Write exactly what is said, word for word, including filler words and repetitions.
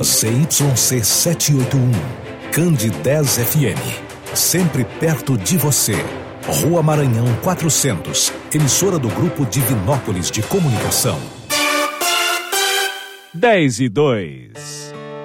Z Y C setecentos e oitenta e um, Cande dez F M. Sempre perto de você. Rua Maranhão quatrocentos, emissora do Grupo Divinópolis de Comunicação. dez e dois.